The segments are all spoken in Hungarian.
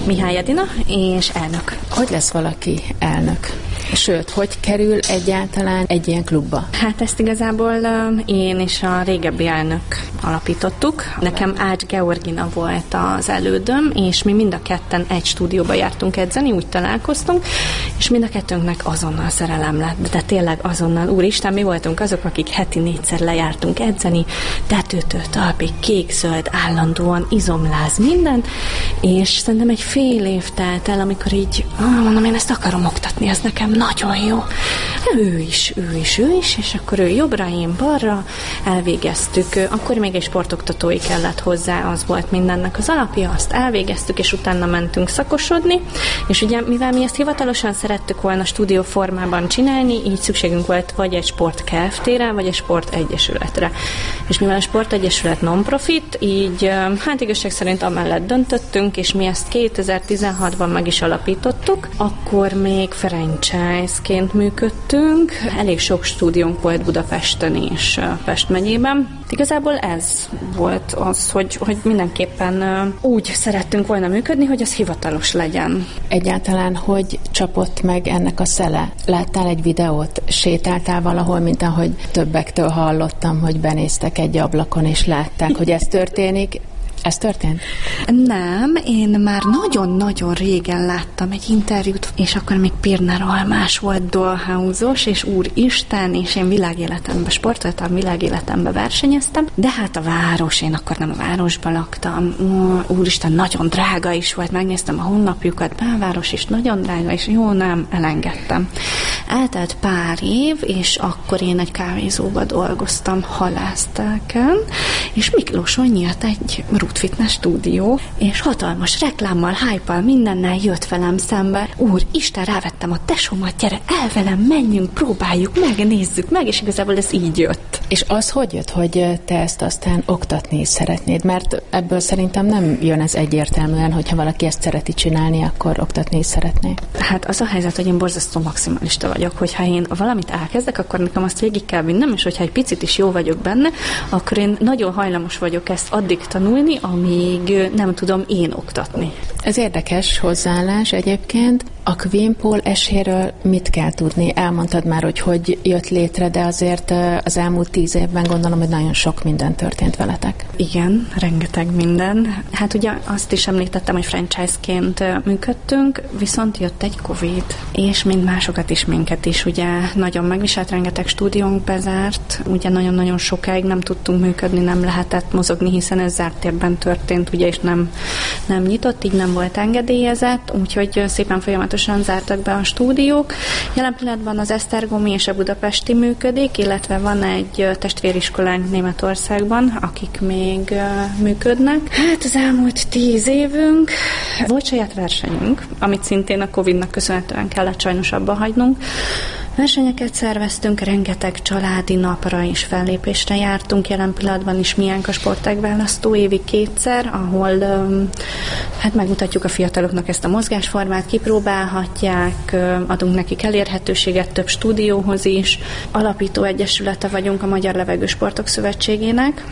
Mihály Edina, és elnök. Hogy lesz valaki elnök? Sőt, hogy kerül egyáltalán egy ilyen klubba? Hát ezt igazából én és a régebbi elnök alapítottuk. Nekem Ács Georgina volt az elődöm, és mi mind a ketten egy stúdióba jártunk edzeni, úgy találkoztunk, és mind a kettőnknek azonnal szerelem lett. De tényleg azonnal, úristen, mi voltunk azok, akik heti 4-szer lejártunk edzeni, tetőtől talpig, kék-zöld, állandóan, izomláz, minden, és szerintem egy fél év telt el, amikor így, mondom, én ezt akarom oktatni, ez nekem nagyon jó. Ő is, és akkor ő jobbra, én balra, elvégeztük. Akkor még egy sportoktatói kellett hozzá, az volt mindennek az alapja, azt elvégeztük, és utána mentünk szakosodni, és ugye, mivel mi ezt hivatalosan szerettük volna stúdió formában csinálni, így szükségünk volt vagy egy sport Kft-re, vagy egy sport egyesületre. És mivel a sport egyesület non-profit, így hát igazság szerint amellett döntöttünk, és mi ezt 2016-ban meg is alapítottuk, akkor még franchise-ként működtünk. Elég sok stúdiónk volt Budapesten és Pest megyében. Igazából ez volt az, hogy mindenképpen úgy szerettünk volna működni, hogy az hivatalos legyen. Egyáltalán hogy csapott meg ennek a szele? Láttál egy videót? Sétáltál valahol, mint ahogy többektől hallottam, hogy benéztek egy ablakon és látták, hogy ez történik? Ez történt? Nem, én már nagyon-nagyon régen láttam egy interjút, és akkor még Pirner Almás volt Dollhouse-os, és úristen, és én világéletemben sportoltam, világéletemben versenyeztem, de hát a város, én akkor nem a városban laktam, úristen, nagyon drága is volt, megnéztem a honlapjukat, belváros is nagyon drága, és jó, nem, elengedtem. Eltelt pár év, és akkor én egy kávézóba dolgoztam Halásztáken, és Miklóson nyílt egy Root Fitness stúdió, és hatalmas reklámmal, hype-al, mindennel jött velem szembe. Úristen, rávettem a tesómat, gyere el velem, menjünk, próbáljuk meg, nézzük meg, és igazából ez így jött. És az hogy jött, hogy te ezt aztán oktatni is szeretnéd? Mert ebből szerintem nem jön ez egyértelműen, hogyha valaki ezt szereti csinálni, akkor oktatni is szeretné. Hát az a helyzet, hogy én borzasztó maximalista vagyok, hogyha én valamit elkezdek, akkor nekem azt végig kell vinnem, és hogyha egy picit is jó vagyok benne, akkor én nagyon hajlamos vagyok ezt addig tanulni, amíg nem tudom én oktatni. Ez érdekes hozzáállás egyébként. A Queen Pole eséről mit kell tudni? Elmondtad már, hogy jött létre, de azért az elmúlt 10 évben gondolom, hogy nagyon sok minden történt veletek. Igen, rengeteg minden. Hát ugye azt is említettem, hogy franchise-ként működtünk, viszont jött egy Covid, és mind másokat is, minket is. Ugye nagyon megviselt, rengeteg stúdiónk bezárt, ugye nagyon-nagyon sokáig nem tudtunk működni, nem lehetett mozogni, hiszen ez zárt térben történt, ugye, és nem nyitott, így nem volt engedélyezett, úgyhogy szépen folyamatosan zártak be a stúdiók. Jelen pillanatban az esztergomi és a budapesti működik, illetve van egy testvériskolánk Németországban, akik még működnek. Hát az elmúlt 10 évünk volt saját versenyünk, amit szintén a Covid-nak köszönhetően kellett sajnos abba hagynunk. Versenyeket szerveztünk, rengeteg családi napra és fellépésre jártunk, jelen pillanatban is Miánka sportágválasztó évi 2-szer, ahol hát megmutatjuk a fiataloknak ezt a mozgásformát, kipróbálhatják, adunk nekik elérhetőséget több stúdióhoz is. Alapító egyesülete vagyunk a Magyar Levegősportok Szövetségének.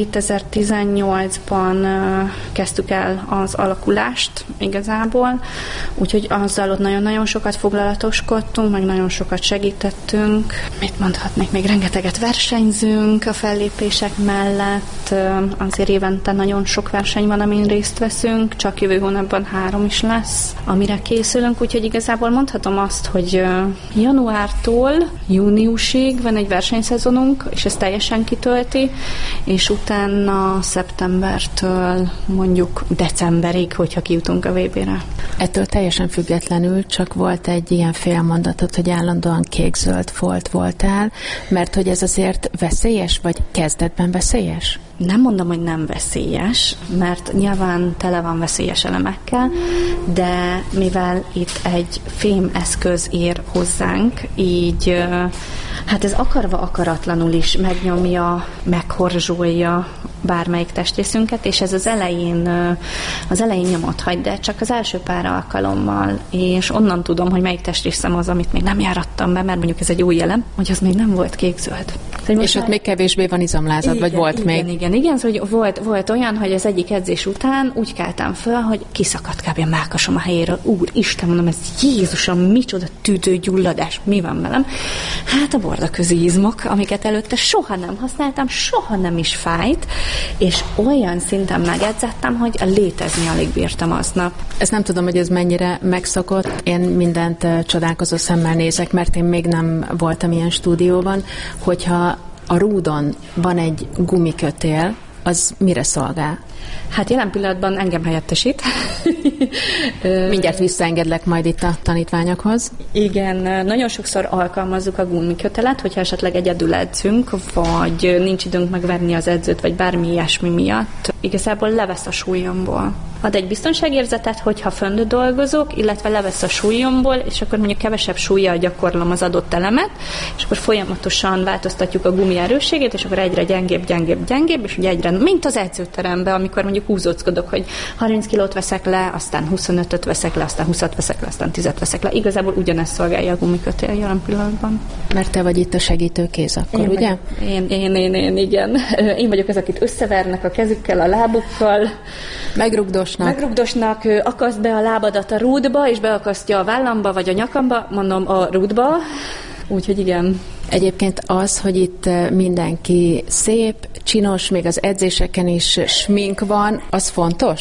2018-ban kezdtük el az alakulást igazából, úgyhogy azzal ott nagyon-nagyon sokat foglalatoskodtunk, meg nagyon sokat segítettünk. Mit mondhatnék? Még rengeteget versenyzünk a fellépések mellett. Azért évente nagyon sok verseny van, amin részt veszünk. Csak jövő hónapban 3 is lesz, amire készülünk. Úgyhogy igazából mondhatom azt, hogy januártól júniusig van egy versenyszezonunk, és ez teljesen kitölti, és utána szeptembertől mondjuk decemberig, hogyha kijutunk a VB-re. Ettől teljesen függetlenül csak volt egy ilyen félmondatot, hogy állandóan kék-zöld folt voltál, mert hogy ez azért veszélyes, vagy kezdetben veszélyes? Nem mondom, hogy nem veszélyes, mert nyilván tele van veszélyes elemekkel, de mivel itt egy fémeszköz ér hozzánk, így hát ez akarva akaratlanul is megnyomja, meghorzsolja bármelyik testrészünket, és ez az elején nyomot hagy, de csak az első pár alkalommal, és onnan tudom, hogy melyik testrészem az, amit még nem járattam be, mert mondjuk ez egy új elem, hogy az még nem volt kék-zöld. És ott még kevésbé van izomlázad, vagy volt még? Igen, szóval volt olyan, hogy az egyik edzés után úgy keltem föl, hogy kiszakadt kb. A mellkasom a helyéről. Úristen, mondom, ez Jézusom, micsoda tüdőgyulladás, mi van velem? Hát a bordaközi izmok, amiket előtte soha nem használtam, soha nem is fájt, és olyan szinten megedzettem, hogy létezni alig bírtam aznap. Ezt nem tudom, hogy ez mennyire megszokott. Én mindent csodálkozó szemmel nézek, mert én még nem voltam ilyen stúdióban, hogyha a rúdon van egy gumikötél, az mire szolgál? Hát jelen pillanatban engem helyettesít. Mindjárt visszaengedlek majd itt a tanítványokhoz. Igen, nagyon sokszor alkalmazzuk a gumikötelet, hogyha esetleg egyedül edzünk, vagy nincs időnk megverni az edzőt, vagy bármi ilyesmi miatt. Igazából levesz a súlyomból. Ad egy biztonságérzetet, hogyha fönt dolgozok, illetve levesz a súlyomból, és akkor mondjuk kevesebb súllyal gyakorlom az adott elemet, és akkor folyamatosan változtatjuk a gumi erősségét, és akkor egyre gyengébb, és ugye egyre, mint az edzőteremben, amikor mondjuk húzóckodok, hogy 30 kilót veszek le, aztán 25-öt veszek le, aztán 20-at veszek le, aztán 10-et veszek le. Igazából ugyanezt szolgálja a gumikötél jelen pillanatban. Mert te vagy itt a segítőkéz akkor, ugye? Én, igen. Én vagyok az, akit összevernek a kezükkel, a lábukkal. Megrugdosnak, akaszt be a lábadat a rúdba, és beakasztja a vállamba, vagy a nyakamba, mondom a rúdba. Úgyhogy igen. Egyébként az, hogy itt mindenki szép, csinos, még az edzéseken is smink van, az fontos?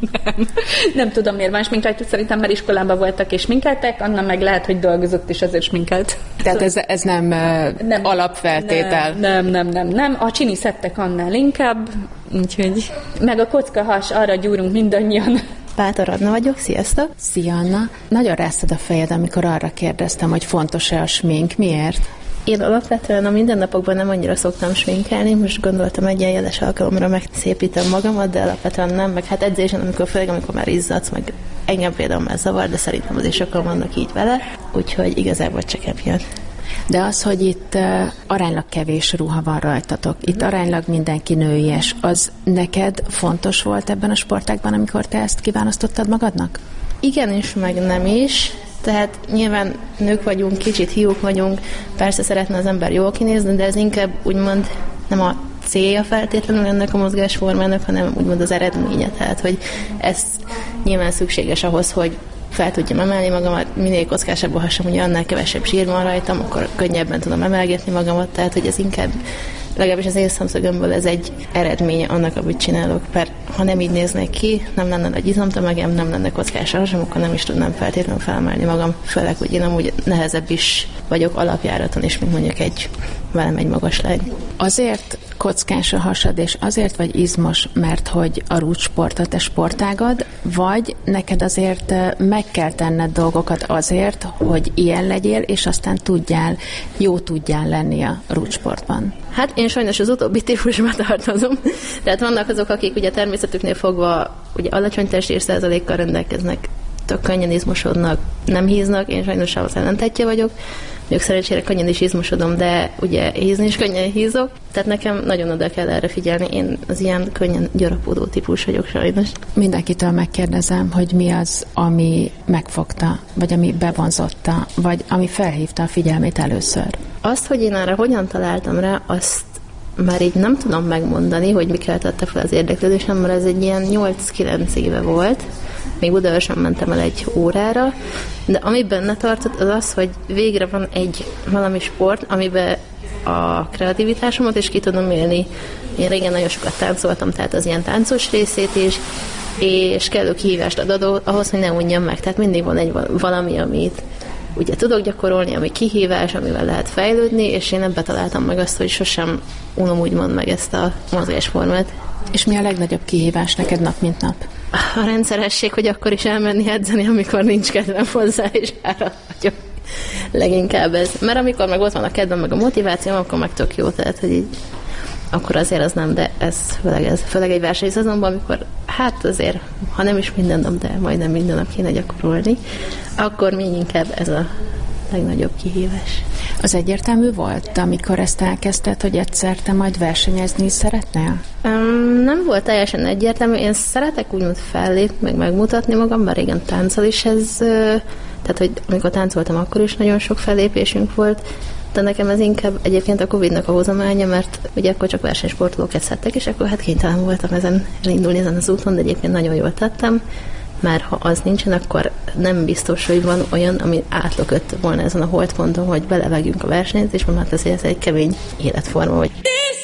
Nem tudom, miért van smink rajtuk, szerintem már iskolában voltak és sminkeltek, Anna meg lehet, hogy dolgozott és azért sminkelt. Tehát ez nem alapfeltétel? Nem. A csini szettek annál inkább, úgyhogy meg a kocka has, arra gyúrunk mindannyian. Bátor Anna vagyok, sziasztok! Szia, Anna! Nagyon rászad a fejed, amikor arra kérdeztem, hogy fontos-e a smink. Miért? Én alapvetően a mindennapokban nem annyira szoktam sminkelni, most gondoltam egy ilyen jeles alkalomra megszépítem magamat, de alapvetően nem, meg hát edzésen, főleg amikor már izzadsz, meg engem például már zavar, de szerintem azért sokan vannak így vele, úgyhogy igazából csak emiatt. De az, hogy itt aránylag kevés ruha van rajtatok, itt aránylag mindenki nőies, az neked fontos volt ebben a sportágban, amikor te ezt kiválasztottad magadnak? Igen is, meg nem is. Tehát nyilván nők vagyunk, kicsit hiúk vagyunk, persze szeretne az ember jól kinézni, de ez inkább úgymond nem a célja feltétlenül ennek a mozgásformának, hanem úgymond az eredménye. Tehát, hogy ez nyilván szükséges ahhoz, hogy fel tudjam emelni magamat, minél kockásabb a hasam, ugye annál kevesebb zsír van rajtam, akkor könnyebben tudom emelgetni magamat, tehát hogy ez inkább, legalábbis az én szemszögömből ez egy eredménye annak, amit csinálok, mert ha nem így néznék ki, nem lenne nagy izomtömegem, nem lenne kockás a hasam, akkor nem is tudnám feltétlenül felemelni magam, főleg, hogy én amúgy nehezebb is vagyok alapjáraton is, mint mondjuk velem egy magas lány. Azért kockás a hasad, és azért vagy izmos, mert hogy a rúdsport a te sportágad, vagy neked azért meg kell tenned dolgokat azért, hogy ilyen legyél, és aztán jó tudjál lenni a rúdsportban? Hát én sajnos az utóbbi típusban tartozom. Tehát vannak azok, akik ugye természetüknél fogva ugye alacsony testérszázalékkal rendelkeznek, tök könnyen izmosodnak, nem híznak, én sajnos az ellentetje vagyok. Mondjuk szerencsére könnyen is izmosodom, de ugye hízni is könnyen hízok. Tehát nekem nagyon oda kell erre figyelni. Én az ilyen könnyen gyarapodó típus vagyok sajnos. Mindenkitől megkérdezem, hogy mi az, ami megfogta, vagy ami bevonzotta, vagy ami felhívta a figyelmét először. Azt, hogy én erre hogyan találtam rá, azt már így nem tudom megmondani, hogy mi keltette fel az érdeklődésem, mert ez egy ilyen 8-9 éve volt. Még Budaörsön mentem el egy órára, de ami benne tartott, az az, hogy végre van egy valami sport, amiben a kreativitásomat is ki tudom élni. Én régen nagyon sokat táncoltam, tehát az ilyen táncos részét is, és kellő kihívást ad ahhoz, hogy ne unjam meg. Tehát mindig van egy valami, amit ugye tudok gyakorolni, ami kihívás, amivel lehet fejlődni, és én ebbe találtam meg azt, hogy sosem unom úgymond meg ezt a mozgásformát. És mi a legnagyobb kihívás neked nap, mint nap? A rendszeresség, hogy akkor is elmenni edzeni, amikor nincs kedvem hozzá, és áradt vagyok. Leginkább ez. Mert amikor meg ott van a kedvem, meg a motivációm, akkor meg tök jó, tehát, hogy így, akkor azért az nem, de ez főleg egy versenyszezonban, amikor hát azért, ha nem is minden nap, de majdnem minden nap kéne gyakorolni, akkor még inkább ez a legnagyobb kihívás. Az egyértelmű volt, amikor ezt elkezdted, hogy egyszer te majd versenyezni szeretnél? Nem volt teljesen egyértelmű. Én szeretek úgymond fellépni, meg megmutatni magam, bár régen tánccal is ez, tehát hogy amikor táncoltam, akkor is nagyon sok fellépésünk volt, de nekem ez inkább egyébként a Covid-nak a hozománya, mert ugye akkor csak versenysportolók eszedtek, és akkor hát kénytelen voltam elindulni ezen az úton, de egyébként nagyon jól tettem, mert ha az nincsen, akkor nem biztos, hogy van olyan, ami átlökött volna ezen a holdponton, hogy belevágjunk a versenyt, és mondom, hát ez egy kemény életforma, vagy